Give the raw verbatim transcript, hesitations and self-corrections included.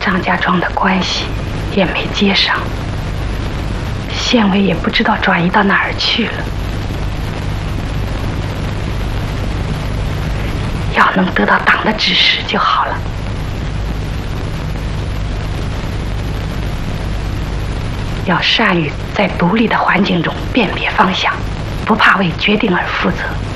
张家庄的关系也没接上，县委也不知道转移到哪儿去了。要能得到党的指示就好了。要善于在独立的环境中辨别方向，不怕为决定而负责。